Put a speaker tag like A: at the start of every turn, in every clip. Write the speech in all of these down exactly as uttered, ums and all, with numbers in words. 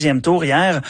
A: deuxième tour hier.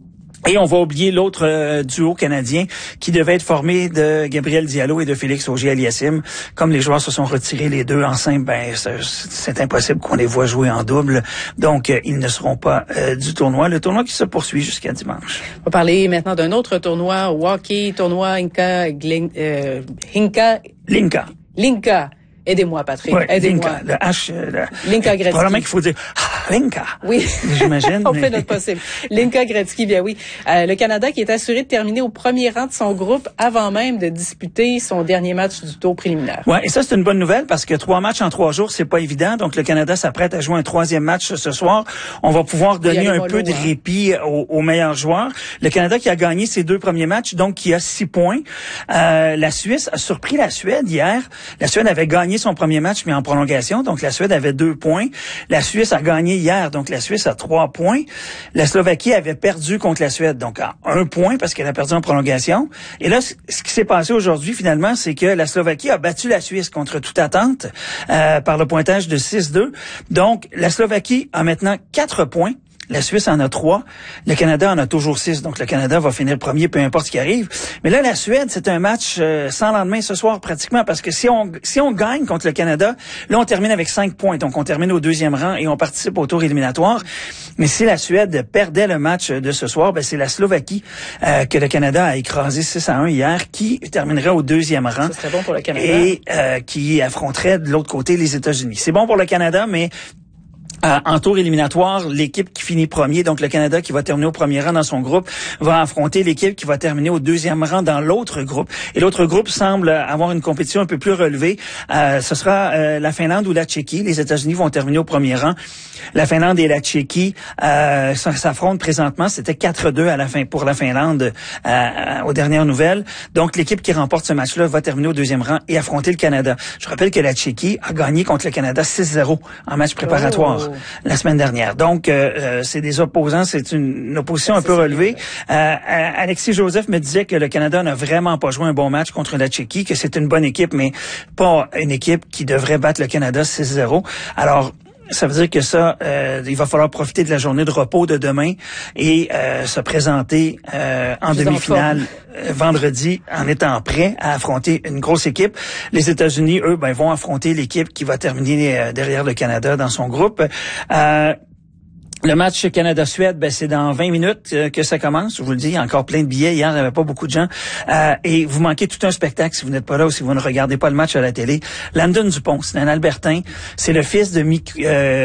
A: Et on va oublier l'autre euh, duo canadien qui devait être formé de Gabriel Diallo et de Félix Auger-Aliassime. Comme les joueurs se sont retirés les deux en simple, ben c'est, c'est impossible qu'on les voit jouer en double. Donc, euh, ils ne seront pas euh, du tournoi. Le tournoi qui se poursuit jusqu'à dimanche.
B: On va parler maintenant d'un autre tournoi au hockey, tournoi Inca, Glen, euh, Inca,
A: Linka.
B: Linka. Aidez-moi, Patrick.
A: Ouais,
B: Aidez-moi.
A: Linka, le H. Le,
B: Linka Gretzky.
A: Probablement qu'il faut dire ah, Linka.
B: Oui.
A: J'imagine.
B: On
A: mais...
B: fait notre possible. Linka Gretzky, bien oui. Euh, le Canada qui est assuré de terminer au premier rang de son groupe avant même de disputer son dernier match du tour préliminaire.
A: Ouais, et ça c'est une bonne nouvelle parce que trois matchs en trois jours, c'est pas évident. Donc le Canada s'apprête à jouer un troisième match ce soir. On va pouvoir donner un peu de répit aux, aux meilleurs joueurs. Le Canada qui a gagné ses deux premiers matchs, donc qui a six points. Euh, la Suisse a surpris la Suède hier. La Suède avait gagné son premier match, mais en prolongation. Donc, la Suède avait deux points. La Suisse a gagné hier. Donc, la Suisse a trois points. La Slovaquie avait perdu contre la Suède. Donc, à un point parce qu'elle a perdu en prolongation. Et là, ce qui s'est passé aujourd'hui, finalement, c'est que la Slovaquie a battu la Suisse contre toute attente euh, par le pointage de six deux. Donc, la Slovaquie a maintenant quatre points. La Suisse en a trois. Le Canada en a toujours six. Donc, le Canada va finir premier, peu importe ce qui arrive. Mais là, la Suède, c'est un match euh, sans lendemain ce soir, pratiquement, parce que si on si on gagne contre le Canada, là, on termine avec cinq points. Donc, on termine au deuxième rang et on participe au tour éliminatoire. Mais si la Suède perdait le match de ce soir, ben c'est la Slovaquie euh, que le Canada a écrasé six à un hier, qui terminerait au deuxième rang.
B: Ce serait bon pour le Canada.
A: Et euh, qui affronterait de l'autre côté les États-Unis. C'est bon pour le Canada, mais... Euh, en tour éliminatoire, l'équipe qui finit premier, donc le Canada qui va terminer au premier rang dans son groupe, va affronter l'équipe qui va terminer au deuxième rang dans l'autre groupe. Et l'autre groupe semble avoir une compétition un peu plus relevée. Euh, ce sera euh, la Finlande ou la Tchéquie. Les États-Unis vont terminer au premier rang. La Finlande et la Tchéquie euh, s'affrontent présentement. C'était quatre deux à la fin pour la Finlande euh, aux dernières nouvelles. Donc l'équipe qui remporte ce match-là va terminer au deuxième rang et affronter le Canada. Je rappelle que la Tchéquie a gagné contre le Canada six zéro en match préparatoire. Oh. La semaine dernière. Donc, euh, c'est des opposants, c'est une, une opposition un peu relevée. Euh, Alexis Joseph me disait que le Canada n'a vraiment pas joué un bon match contre la Tchéquie, que c'est une bonne équipe, mais pas une équipe qui devrait battre le Canada six zéro. Alors, ça veut dire que ça, euh, il va falloir profiter de la journée de repos de demain et euh, se présenter euh, en Juste demi-finale en vendredi en étant prêt à affronter une grosse équipe. Les États-Unis, eux, ben, vont affronter l'équipe qui va terminer euh, derrière le Canada dans son groupe. Euh, Le match Canada-Suède, ben c'est dans vingt minutes euh, que ça commence. Je vous le dis, il y a encore plein de billets. Hier, il n'y avait pas beaucoup de gens. Euh, et vous manquez tout un spectacle si vous n'êtes pas là ou si vous ne regardez pas le match à la télé. Landon Dupont, c'est un Albertain. C'est le fils de Mickey,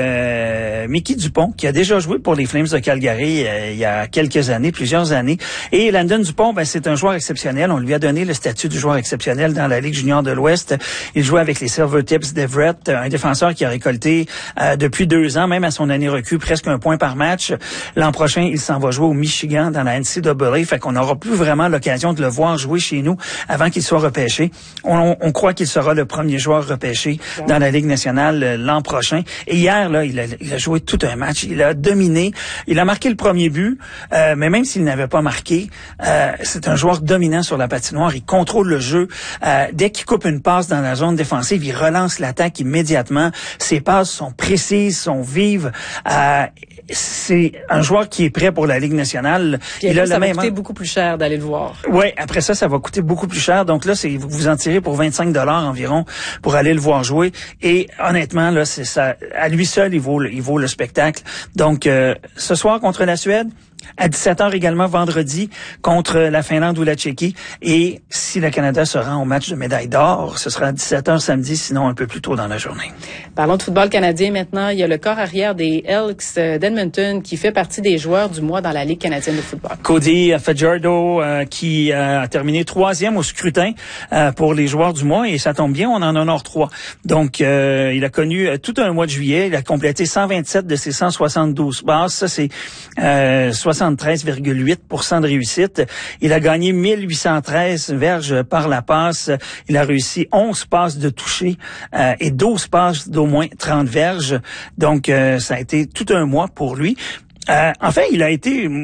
A: euh, Mickey Dupont, qui a déjà joué pour les Flames de Calgary euh, il y a quelques années, plusieurs années. Et Landon Dupont, ben c'est un joueur exceptionnel. On lui a donné le statut du joueur exceptionnel dans la Ligue junior de l'Ouest. Il jouait avec les Silvertips d'Everett, un défenseur qui a récolté euh, depuis deux ans, même à son année recrue, presque un point par match. L'an prochain, il s'en va jouer au Michigan dans la N C double A. Fait qu'on n'aura plus vraiment l'occasion de le voir jouer chez nous avant qu'il soit repêché. On, on croit qu'il sera le premier joueur repêché ouais. dans la Ligue nationale euh, l'an prochain. Et hier, là, il a, il a joué tout un match. Il a dominé. Il a marqué le premier but. Euh, mais même s'il n'avait pas marqué, euh, c'est un joueur dominant sur la patinoire. Il contrôle le jeu. Euh, dès qu'il coupe une passe dans la zone défensive, il relance l'attaque immédiatement. Ses passes sont précises, sont vives. Euh, c'est un joueur qui est prêt pour la Ligue nationale.
B: Puis il a ça le va même coûter beaucoup plus cher d'aller le voir.
A: Oui, après ça, ça va coûter beaucoup plus cher. Donc là, c'est vous vous en tirez pour vingt-cinq dollars environ pour aller le voir jouer. Et honnêtement, là, c'est ça. À lui seul, il vaut, il vaut le spectacle. Donc, euh, ce soir contre la Suède, à dix-sept heures également vendredi contre la Finlande ou la Tchéquie. Et si le Canada se rend au match de médaille d'or, ce sera à dix-sept heures samedi, sinon un peu plus tôt dans la journée.
B: Parlons de football canadien maintenant. Il y a le corps arrière des Elks d'Edmonton qui fait partie des joueurs du mois dans la Ligue canadienne de football.
A: Cody Fajardo euh, qui euh, a terminé troisième au scrutin euh, pour les joueurs du mois et ça tombe bien, on en honore trois. Donc, euh, il a connu euh, tout un mois de juillet. Il a complété cent vingt-sept de ses cent soixante-douze passes. Ça, c'est euh, soixante-treize virgule huit pour cent de réussite. Il a gagné mille huit cent treize verges par la passe. Il a réussi onze passes de toucher euh, et douze passes d'au moins trente verges. Donc, euh, ça a été tout un mois pour lui. Euh, en fait, il a été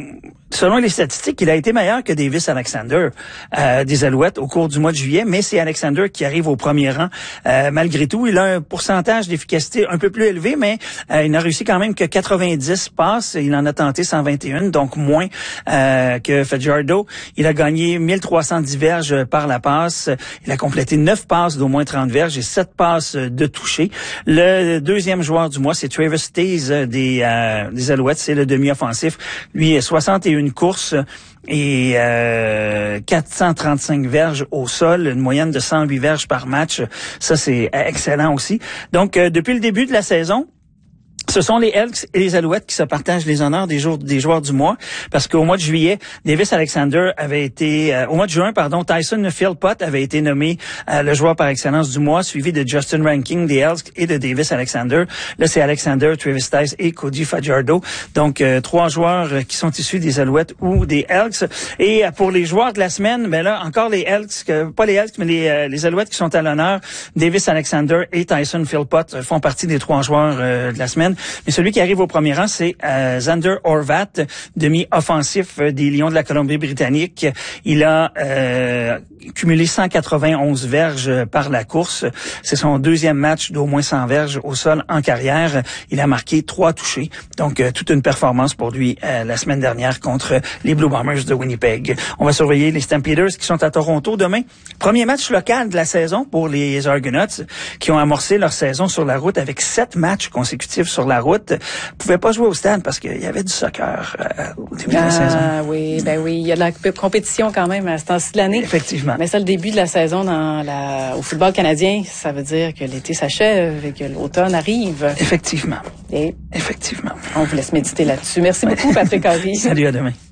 A: selon les statistiques, il a été meilleur que Davis Alexander euh, des Alouettes au cours du mois de juillet, mais c'est Alexander qui arrive au premier rang. Euh, malgré tout, il a un pourcentage d'efficacité un peu plus élevé, mais euh, il n'a réussi quand même que quatre-vingt-dix passes. Il en a tenté cent vingt et un, donc moins euh, que Fajardo. Il a gagné mille trois cent dix verges par la passe. Il a complété neuf passes d'au moins trente verges et sept passes de toucher. Le deuxième joueur du mois, c'est Travis Taze des, euh, des Alouettes. C'est le demi-offensif. Lui, soixante et une courses et euh, quatre cent trente-cinq verges au sol, une moyenne de cent huit verges par match. Ça, c'est excellent aussi. Donc, euh, depuis le début de la saison, ce sont les Elks et les Alouettes qui se partagent les honneurs des jours des joueurs du mois, parce qu'au mois de juillet, Davis Alexander avait été, euh, au mois de juin, pardon, Tyson Philpott avait été nommé euh, le joueur par excellence du mois, suivi de Justin Ranking des Elks et de Davis Alexander. Là, c'est Alexander, Travis Taze et Cody Fajardo. Donc, euh, trois joueurs euh, qui sont issus des Alouettes ou des Elks. Et euh, pour les joueurs de la semaine, ben là, encore les Elks, que, pas les Elks, mais les, euh, les Alouettes qui sont à l'honneur. Davis Alexander et Tyson Philpott euh, font partie des trois joueurs euh, de la semaine. Mais celui qui arrive au premier rang, c'est euh, Xander Horvat, demi-offensif euh, des Lions de la Colombie-Britannique. Il a euh, cumulé cent quatre-vingt-onze verges par la course. C'est son deuxième match d'au moins cent verges au sol en carrière. Il a marqué trois touchés. Donc, euh, toute une performance pour lui euh, la semaine dernière contre les Blue Bombers de Winnipeg. On va surveiller les Stampeders qui sont à Toronto demain. Premier match local de la saison pour les Argonauts qui ont amorcé leur saison sur la route avec sept matchs consécutifs sur la route. Ils pouvaient pas jouer au stade parce qu'il y avait du soccer euh, au début
B: ah,
A: de la saison.
B: Ah oui, ben oui, il y a de la compétition quand même à ce temps-ci de l'année.
A: Effectivement.
B: Mais ça, le début de la saison dans la, au football canadien, ça veut dire que l'été s'achève et que l'automne arrive.
A: Effectivement.
B: Et
A: Effectivement.
B: On vous laisse méditer là-dessus. Merci beaucoup, Patrick Henry.
A: Salut, à demain.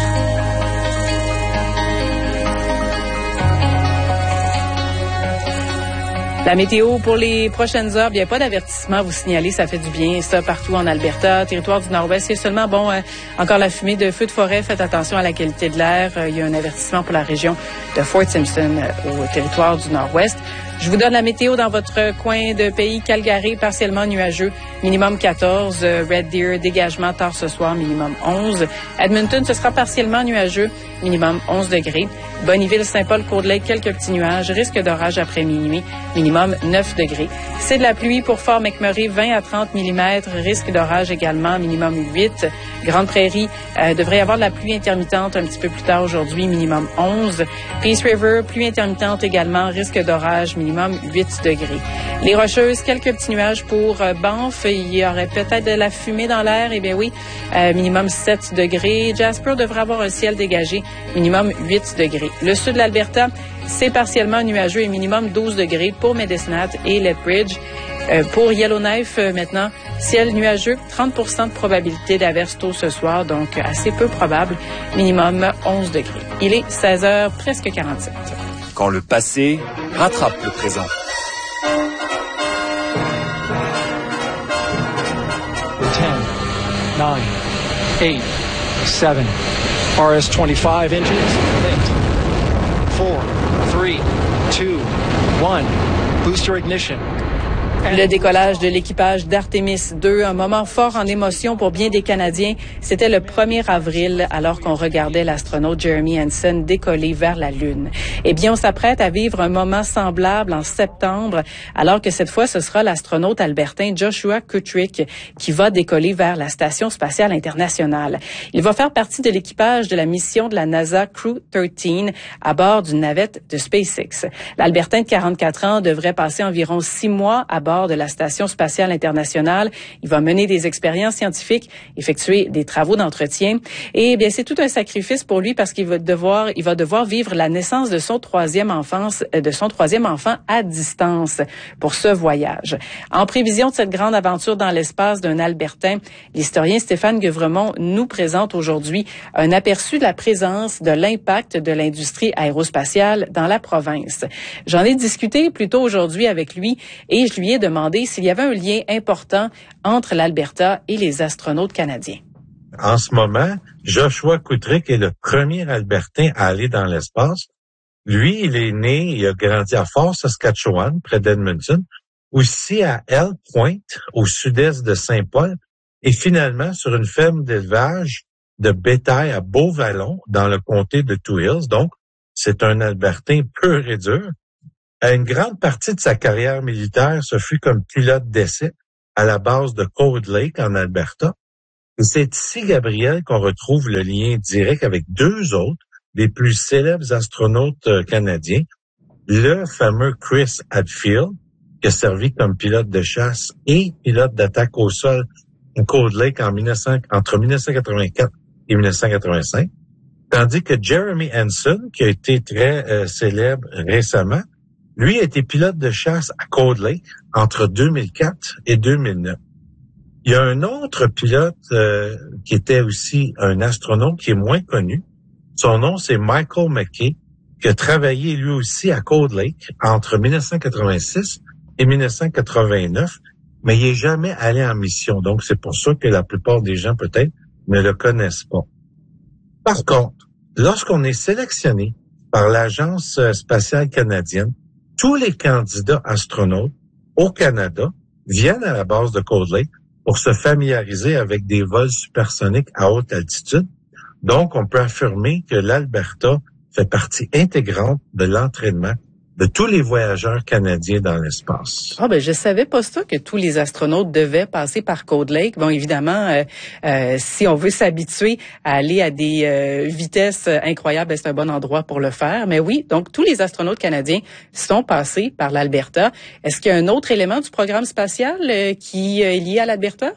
B: La météo pour les prochaines heures, il n'y a pas d'avertissement à vous signaler, ça fait du bien, ça partout en Alberta, territoire du Nord-Ouest. Il y a seulement, bon, euh, encore la fumée de feux de forêt, faites attention à la qualité de l'air. Euh, il y a un avertissement pour la région de Fort Simpson euh, au territoire du Nord-Ouest. Je vous donne la météo dans votre coin de pays. Calgary, partiellement nuageux, minimum quatorze. Red Deer, dégagement tard ce soir, minimum onze. Edmonton, ce sera partiellement nuageux, minimum onze degrés. Bonneville, Saint-Paul, Cold-Lake, quelques petits nuages. Risque d'orage après minuit, minimum neuf degrés. C'est de la pluie pour Fort McMurray, vingt à trente millimètres. Risque d'orage également, minimum huit. Grande Prairie, euh, devrait y avoir de la pluie intermittente un petit peu plus tard aujourd'hui, minimum onze. Peace River, pluie intermittente également. Risque d'orage, minimum huit degrés. Les Rocheuses, quelques petits nuages pour euh, Banff. Il y aurait peut-être de la fumée dans l'air. Eh bien oui, euh, minimum sept degrés. Jasper devrait avoir un ciel dégagé, minimum huit degrés. Le sud de l'Alberta, c'est partiellement nuageux et minimum douze degrés pour Medicine et Lethbridge. Euh, pour Yellowknife, euh, maintenant, ciel nuageux, trente pour cent de probabilité d'averse tôt ce soir, donc assez peu probable, minimum onze degrés. Il est seize heures, presque quarante-sept.
C: Quand le passé rattrape le présent.
D: ten, nine, eight, seven, R S twenty-five engines lit. four, three, two, one, booster ignition.
B: Le décollage de l'équipage d'Artemis deux, un moment fort en émotion pour bien des Canadiens. C'était le premier avril, alors qu'on regardait l'astronaute Jeremy Hansen décoller vers la Lune. Eh bien, on s'apprête à vivre un moment semblable en septembre, alors que cette fois, ce sera l'astronaute albertain Joshua Kutrick qui va décoller vers la Station spatiale internationale. Il va faire partie de l'équipage de la mission de la NASA Crew treize à bord d'une navette de SpaceX. L'Albertain de quarante-quatre ans devrait passer environ six mois à bord de la Station spatiale internationale. Il va mener des expériences scientifiques, effectuer des travaux d'entretien. Et bien, c'est tout un sacrifice pour lui parce qu'il va devoir, il va devoir vivre la naissance de son troisième enfance, de son troisième enfant à distance pour ce voyage. En prévision de cette grande aventure dans l'espace d'un Albertain, l'historien Stéphane Guevremont nous présente aujourd'hui un aperçu de la présence, de l'impact de l'industrie aérospatiale dans la province. J'en ai discuté plus tôt aujourd'hui avec lui et je lui ai demandé s'il y avait un lien important entre l'Alberta et les astronautes canadiens.
E: En ce moment, Joshua Kutrick est le premier Albertain à aller dans l'espace. Lui, il est né, il a grandi à Fort Saskatchewan, près d'Edmonton, aussi à Elk Point, au sud-est de Saint-Paul, et finalement sur une ferme d'élevage de bétail à Beauvallon, dans le comté de Two Hills. Donc, c'est un Albertain pur et dur. Une grande partie de sa carrière militaire se fut comme pilote d'essai à la base de Cold Lake en Alberta. Et c'est ici, Gabriel, qu'on retrouve le lien direct avec deux autres des plus célèbres astronautes canadiens. Le fameux Chris Hadfield, qui a servi comme pilote de chasse et pilote d'attaque au sol à Cold Lake en mille neuf cents, entre mille neuf cent quatre-vingt-quatre et mille neuf cent quatre-vingt-cinq. Tandis que Jeremy Hansen, qui a été très euh, célèbre récemment, lui a été pilote de chasse à Cold Lake entre deux mille quatre et deux mille neuf. Il y a un autre pilote euh, qui était aussi un astronaute qui est moins connu. Son nom, c'est Michael McKay, qui a travaillé lui aussi à Cold Lake entre mille neuf cent quatre-vingt-six et mille neuf cent quatre-vingt-neuf, mais il n'est jamais allé en mission. Donc, c'est pour ça que la plupart des gens, peut-être, ne le connaissent pas. Par contre, lorsqu'on est sélectionné par l'Agence spatiale canadienne, tous les candidats astronautes au Canada viennent à la base de Cold Lake pour se familiariser avec des vols supersoniques à haute altitude. Donc, on peut affirmer que l'Alberta fait partie intégrante de l'entraînement de tous les voyageurs canadiens dans l'espace.
B: Ah ben je savais pas ça, que tous les astronautes devaient passer par Cold Lake. Bon, évidemment, euh, euh, si on veut s'habituer à aller à des euh, vitesses incroyables, c'est un bon endroit pour le faire. Mais oui, donc tous les astronautes canadiens sont passés par l'Alberta. Est-ce qu'il y a un autre élément du programme spatial euh, qui est lié à l'Alberta?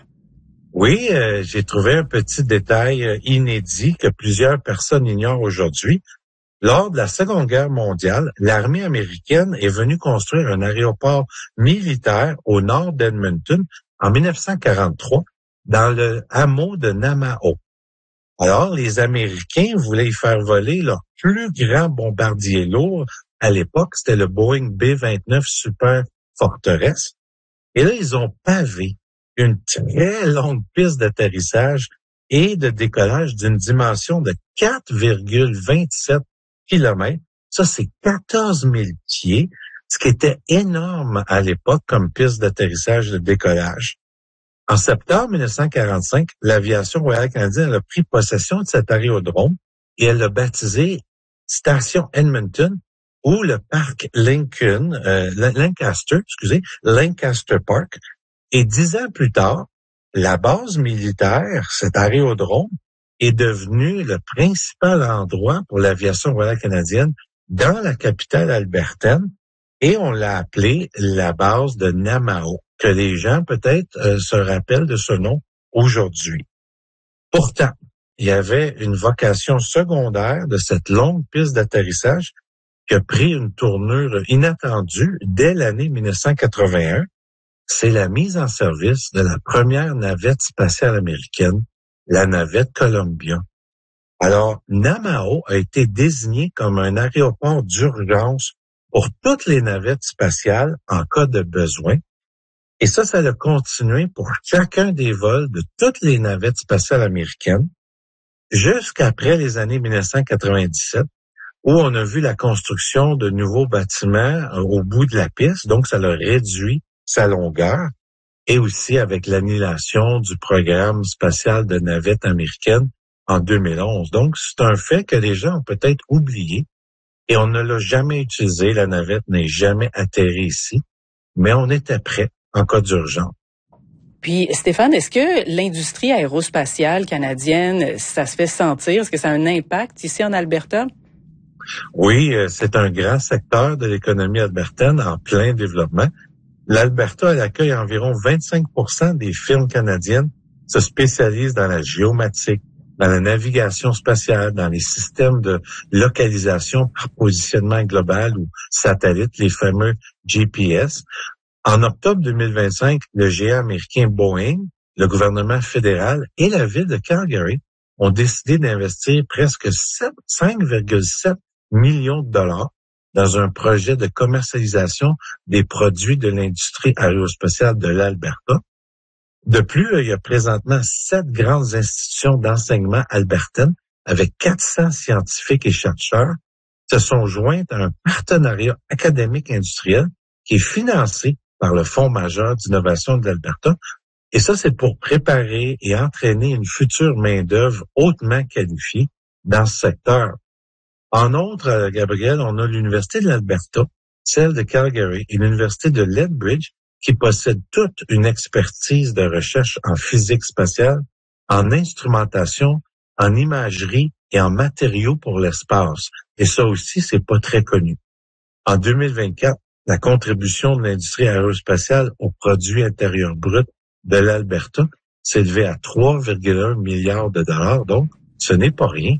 E: Oui, euh, j'ai trouvé un petit détail euh, inédit que plusieurs personnes ignorent aujourd'hui. Lors de la Seconde Guerre mondiale, l'armée américaine est venue construire un aéroport militaire au nord d'Edmonton en mille neuf cent quarante-trois, dans le hameau de Namaho. Alors, les Américains voulaient y faire voler leur plus grand bombardier lourd à l'époque, c'était le Boeing B vingt-neuf Super Fortress. Et là, ils ont pavé une très longue piste d'atterrissage et de décollage d'une dimension de quatre virgule vingt-sept kilomètres. Ça, c'est quatorze mille pieds, ce qui était énorme à l'époque comme piste d'atterrissage et de décollage. En septembre mille neuf cent quarante-cinq, l'aviation royale canadienne a pris possession de cet aérodrome et elle l'a baptisé Station Edmonton ou le parc Lincoln, euh, Lancaster, excusez, Lancaster Park. Et dix ans plus tard, la base militaire, cet aérodrome, est devenu le principal endroit pour l'aviation royale canadienne dans la capitale albertaine et on l'a appelé la base de Namaho, que les gens peut-être euh, se rappellent de ce nom aujourd'hui. Pourtant, il y avait une vocation secondaire de cette longue piste d'atterrissage qui a pris une tournure inattendue dès l'année mille neuf cent quatre-vingt-un. C'est la mise en service de la première navette spatiale américaine, la navette Columbia. Alors, Namaho a été désigné comme un aéroport d'urgence pour toutes les navettes spatiales en cas de besoin. Et ça, ça a continué pour chacun des vols de toutes les navettes spatiales américaines jusqu'après les années mille neuf cent quatre-vingt-dix-sept, où on a vu la construction de nouveaux bâtiments au bout de la piste. Donc, ça a réduit sa longueur. Et aussi avec l'annulation du programme spatial de navettes américaines en deux mille onze. Donc, c'est un fait que les gens ont peut-être oublié et on ne l'a jamais utilisé. La navette n'est jamais atterri ici, mais on était prêt en cas d'urgence.
B: Puis, Stéphane, est-ce que l'industrie aérospatiale canadienne, ça se fait sentir? Est-ce que ça a un impact ici en Alberta?
E: Oui, c'est un grand secteur de l'économie albertaine en plein développement. L'Alberta, elle accueille environ vingt-cinq pour cent des firmes canadiennes se spécialisent dans la géomatique, dans la navigation spatiale, dans les systèmes de localisation par positionnement global ou satellite, les fameux G P S. En octobre deux mille vingt-cinq, le géant américain Boeing, le gouvernement fédéral et la ville de Calgary ont décidé d'investir presque cinq virgule sept millions de dollars dans un projet de commercialisation des produits de l'industrie aérospatiale de l'Alberta. De plus, il y a présentement sept grandes institutions d'enseignement albertaines avec quatre cents scientifiques et chercheurs qui se sont jointes à un partenariat académique industriel qui est financé par le Fonds majeur d'innovation de l'Alberta Et ça, c'est pour préparer et entraîner une future main-d'œuvre hautement qualifiée dans ce secteur. En outre, Gabriel, on a l'Université de l'Alberta, celle de Calgary et l'Université de Lethbridge qui possèdent toute une expertise de recherche en physique spatiale, en instrumentation, en imagerie et en matériaux pour l'espace. Et ça aussi, c'est pas très connu. En deux mille vingt-quatre, la contribution de l'industrie aérospatiale au produit intérieur brut de l'Alberta s'est élevée à trois virgule un milliards de dollars. Donc, ce n'est pas rien.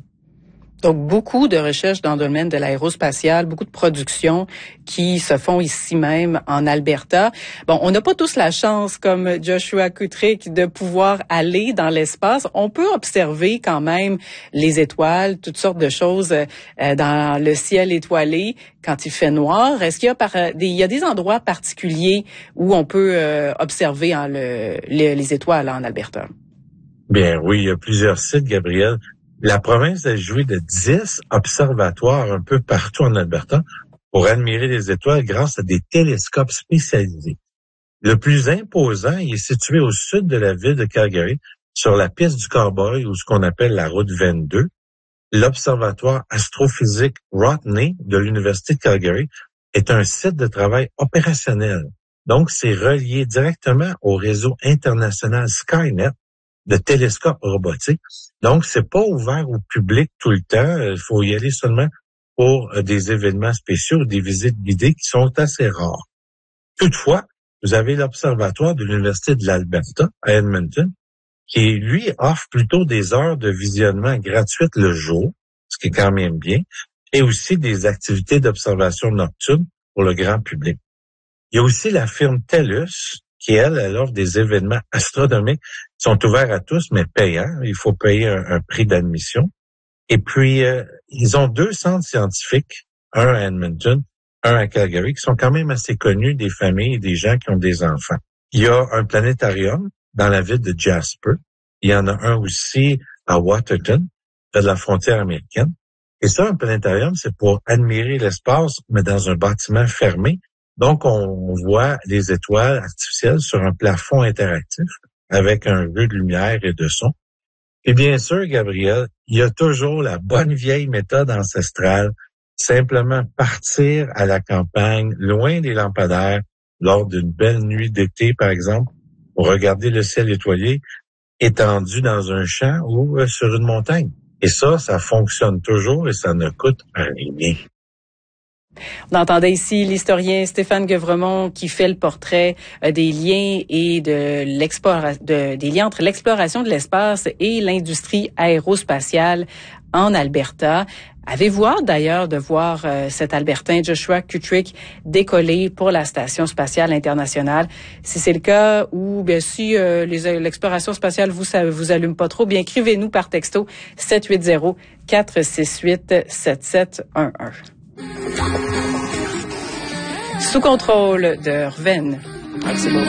B: Donc, beaucoup de recherches dans le domaine de l'aérospatiale, beaucoup de productions qui se font ici même en Alberta. Bon, on n'a pas tous la chance, comme Joshua Kutryk, de pouvoir aller dans l'espace. On peut observer quand même les étoiles, toutes sortes de choses euh, dans le ciel étoilé quand il fait noir. Est-ce qu'il y a, par, des, il y a des endroits particuliers où on peut euh, observer hein, le, le, les étoiles en Alberta?
E: Bien oui, il y a plusieurs sites, Gabriel. La province a joué de dix observatoires un peu partout en Alberta pour admirer les étoiles grâce à des télescopes spécialisés. Le plus imposant il est situé au sud de la ville de Calgary, sur la piste du Cowboy ou ce qu'on appelle la route vingt-deux. L'observatoire astrophysique Rodney de l'Université de Calgary est un site de travail opérationnel. Donc, c'est relié directement au réseau international Skynet de télescopes robotiques. Donc, c'est pas ouvert au public tout le temps. Il faut y aller seulement pour des événements spéciaux, des visites guidées qui sont assez rares. Toutefois, vous avez l'Observatoire de l'Université de l'Alberta à Edmonton, qui, lui, offre plutôt des heures de visionnement gratuites le jour, ce qui est quand même bien, et aussi des activités d'observation nocturne pour le grand public. Il y a aussi la firme TELUS, qui, elle, elle offre des événements astronomiques qui sont ouverts à tous, mais payants. Il faut payer un, un prix d'admission. Et puis, euh, ils ont deux centres scientifiques, un à Edmonton, un à Calgary, qui sont quand même assez connus des familles et des gens qui ont des enfants. Il y a un planétarium dans la ville de Jasper. Il y en a un aussi à Waterton, près de la frontière américaine. Et ça, un planétarium, c'est pour admirer l'espace, mais dans un bâtiment fermé. Donc, on voit les étoiles artificielles sur un plafond interactif avec un jeu de lumière et de son. Et bien sûr, Gabriel, il y a toujours la bonne vieille méthode ancestrale, simplement partir à la campagne, loin des lampadaires, lors d'une belle nuit d'été, par exemple, pour regarder le ciel étoilé étendu dans un champ ou sur une montagne. Et ça, ça fonctionne toujours et ça ne coûte rien.
B: On entendait ici l'historien Stéphane Guevremont qui fait le portrait euh, des liens et de l'exploration, de, des liens entre l'exploration de l'espace et l'industrie aérospatiale en Alberta. Avez-vous hâte d'ailleurs de voir euh, cet Albertain Joshua Kutryk décoller pour la Station spatiale internationale? Si c'est le cas, ou bien si euh, les, l'exploration spatiale vous ça vous allume pas trop, bien écrivez-nous par texto sept huit zéro, quatre six huit, sept sept un un. Sous contrôle de Rven. Ah, c'est beau.